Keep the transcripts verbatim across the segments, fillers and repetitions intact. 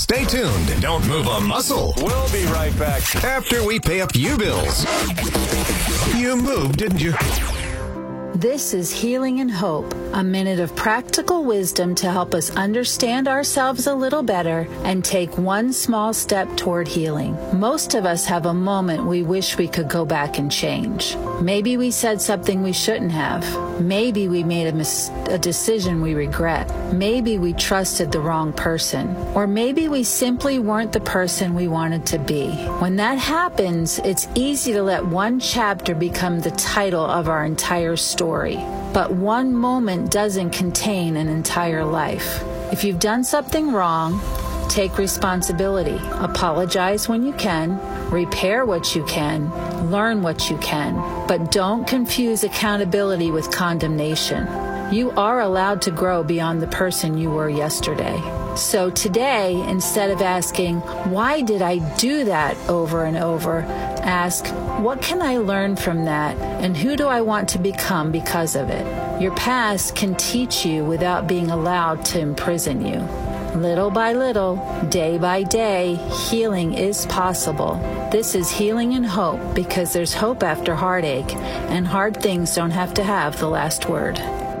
Stay tuned and don't move a muscle. We'll be right back after we pay up you bills. You moved, didn't you? This is Healing and Hope, a minute of practical wisdom to help us understand ourselves a little better and take one small step toward healing. Most of us have a moment we wish we could go back and change. Maybe we said something we shouldn't have. Maybe we made a, mis- a decision we regret. Maybe we trusted the wrong person. Or maybe we simply weren't the person we wanted to be. When that happens, it's easy to let one chapter become the title of our entire story. But one moment doesn't contain an entire life. If you've done something wrong, take responsibility. Apologize when you can. Repair what you can. Learn what you can. But don't confuse accountability with condemnation. You are allowed to grow beyond the person you were yesterday. So today, instead of asking, why did I do that over and over, ask, what can I learn from that, and who do I want to become because of it? Your past can teach you without being allowed to imprison you. Little by little, day by day, healing is possible. This is Healing and Hope, because there's hope after heartache, and hard things don't have to have the last word.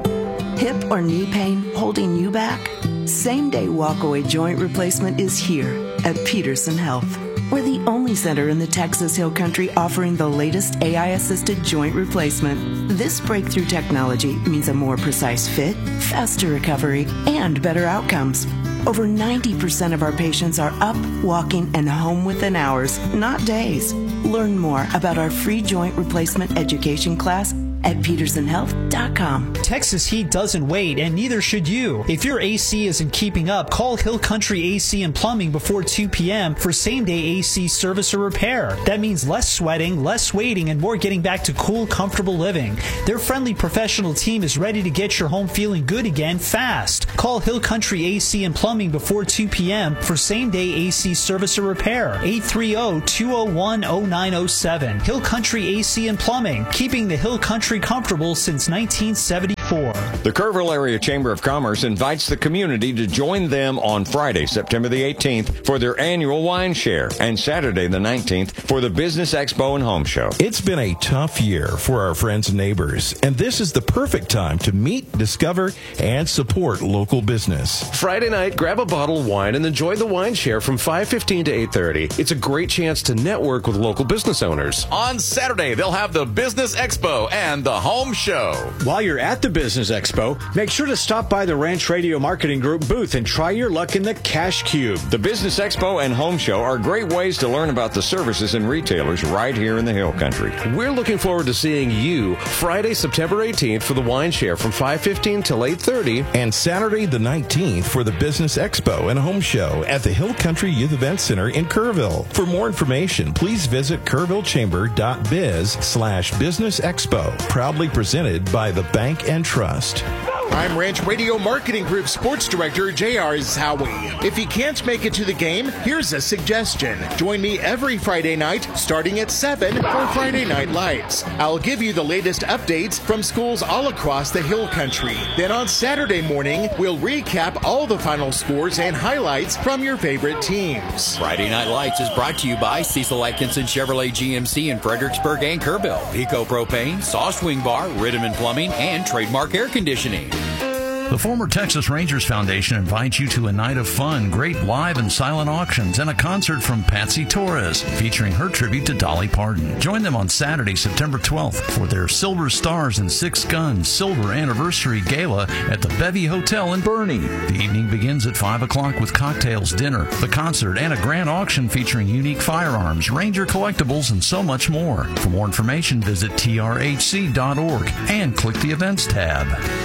Hip or knee pain holding you back? Same-day walkaway joint replacement is here at Peterson Health. We're the only center in the Texas Hill Country offering the latest A I-assisted joint replacement. This breakthrough technology means a more precise fit, faster recovery, and better outcomes. Over ninety percent of our patients are up, walking, and home within hours, not days. Learn more about our free joint replacement education class at peterson health dot com. Texas heat doesn't wait, and neither should you. If your A C isn't keeping up, call Hill Country A C and Plumbing before two p.m. for same-day A C service or repair. That means less sweating, less waiting, and more getting back to cool, comfortable living. Their friendly professional team is ready to get your home feeling good again fast. Call Hill Country A C and Plumbing before two p.m. for same-day A C service or repair. eight three zero, two zero one, zero nine zero seven. Hill Country A C and Plumbing, keeping the Hill Country comfortable since nineteen seventy-four. The Kerrville Area Chamber of Commerce invites the community to join them on Friday, September the eighteenth for their annual wine share and Saturday the nineteenth for the Business Expo and Home Show. It's been a tough year for our friends and neighbors, and this is the perfect time to meet, discover, and support local business. Friday night, grab a bottle of wine and enjoy the wine share from five fifteen to eight thirty. It's a great chance to network with local business owners. On Saturday, they'll have the Business Expo and the Home Show. While you're at the Business Expo, make sure to stop by the Ranch Radio Marketing Group booth and try your luck in the Cash Cube. The Business Expo and Home Show are great ways to learn about the services and retailers right here in the Hill Country. We're looking forward to seeing you Friday, September eighteenth for the wine share from five fifteen till eight thirty. And Saturday the nineteenth for the Business Expo and Home Show at the Hill Country Youth Event Center in Kerrville. For more information, please visit kerrvillechamber.biz slash business expo. Proudly presented by the Bank and Trust. I'm Ranch Radio Marketing Group Sports Director J R Zowie. If you can't make it to the game, here's a suggestion. Join me every Friday night starting at seven for Friday Night Lights. I'll give you the latest updates from schools all across the Hill Country. Then on Saturday morning, we'll recap all the final scores and highlights from your favorite teams. Friday Night Lights is brought to you by Cecil Atkinson Chevrolet G M C in Fredericksburg and Kerrville, Pico Propane, Saw Swing Bar, Riddiman Plumbing, and Trademark Air Conditioning. The former Texas Rangers Foundation invites you to a night of fun, great live and silent auctions, and a concert from Patsy Torres, featuring her tribute to Dolly Parton. Join them on Saturday, September twelfth, for their Silver Stars and Six Guns Silver Anniversary Gala at the Bevy Hotel in Bernie. The evening begins at five o'clock with cocktails, dinner, the concert, and a grand auction featuring unique firearms, Ranger collectibles, and so much more. For more information, visit T R H C dot org and click the Events tab.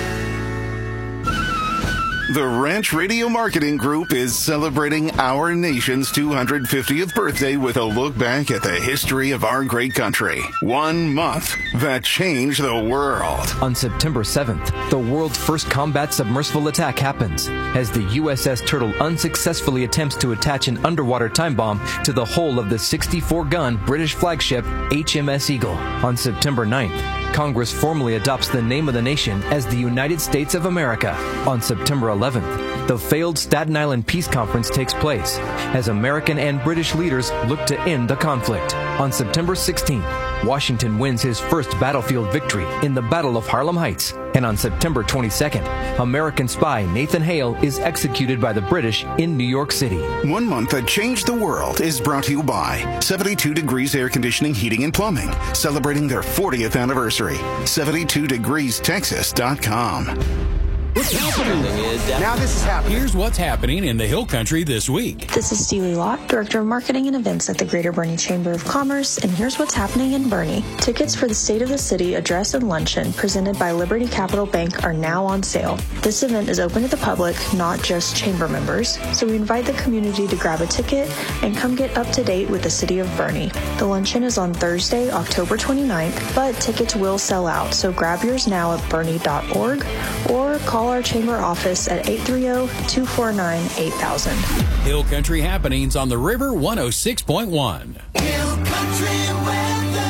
The Ranch Radio Marketing Group is celebrating our nation's two hundred fiftieth birthday with a look back at the history of our great country. One month that changed the world. On September seventh, the world's first combat submersible attack happens as the U S S Turtle unsuccessfully attempts to attach an underwater time bomb to the hull of the sixty-four gun British flagship H M S Eagle. On September ninth, Congress formally adopts the name of the nation as the United States of America. On September eleventh, the failed Staten Island Peace Conference takes place as American and British leaders look to end the conflict. On September sixteenth, Washington wins his first battlefield victory in the Battle of Harlem Heights. And on September twenty-second, American spy Nathan Hale is executed by the British in New York City. One month that changed the world is brought to you by seventy-two Degrees Air Conditioning, Heating, and Plumbing, celebrating their fortieth anniversary. seventy-two degrees texas dot com. What's happening? Now this is happening. Here's what's happening in the Hill Country this week. This is Steely Lott, Director of Marketing and Events at the Greater Boerne Chamber of Commerce, and here's what's happening in Boerne. Tickets for the State of the City Address and Luncheon presented by Liberty Capital Bank are now on sale. This event is open to the public, not just Chamber members, so we invite the community to grab a ticket and come get up to date with the City of Boerne. The luncheon is on Thursday, October twenty-ninth, but tickets will sell out, so grab yours now at boerne dot org or call our chamber office at eight three zero, two four nine, eight thousand. Hill Country happenings on the River one oh six point one. Hill Country weather.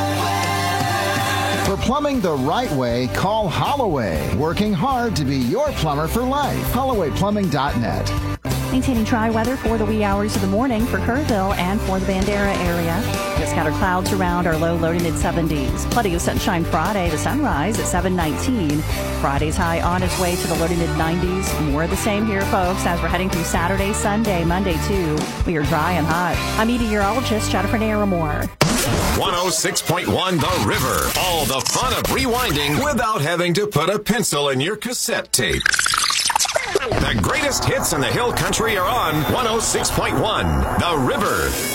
For plumbing the right way, call Holloway. Working hard to be your plumber for life. holloway plumbing dot net. Maintaining dry weather for the wee hours of the morning for Kerrville and for the Bandera area. Just scattered clouds around, our low low to mid seventies. Plenty of sunshine Friday, the sunrise at seven nineteen. Friday's high on its way to the low to mid nineties. More of the same here, folks, as we're heading through Saturday, Sunday, Monday, too. We are dry and hot. I'm meteorologist Jennifer Naramore. one oh six point one The River. All the fun of rewinding without having to put a pencil in your cassette tape. The greatest hits in the Hill Country are on one oh six point one The River.